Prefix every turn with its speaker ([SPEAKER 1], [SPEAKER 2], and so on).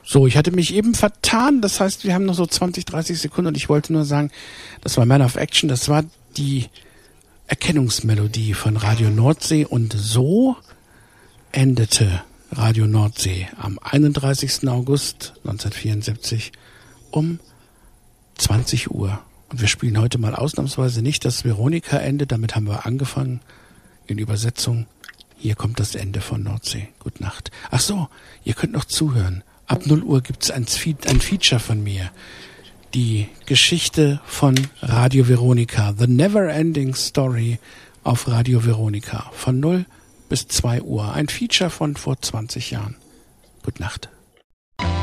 [SPEAKER 1] So, ich hatte mich eben vertan. Das heißt, wir haben noch so 20, 30 Sekunden und ich wollte nur sagen, das war Man of Action. Das war die Erkennungsmelodie von Radio Nordsee und so endete Radio Nordsee am 31. August 1974 um 20 Uhr. Und wir spielen heute mal ausnahmsweise nicht das Veronika-Ende, damit haben wir angefangen in Übersetzung. Hier kommt das Ende von Nordsee. Gute Nacht. Ach so, ihr könnt noch zuhören. Ab 0 Uhr gibt's ein Feature von mir. Die Geschichte von Radio Veronika. The Never Ending Story auf Radio Veronika. Von 0 bis 2 Uhr. Ein Feature von vor 20 Jahren. Gute Nacht.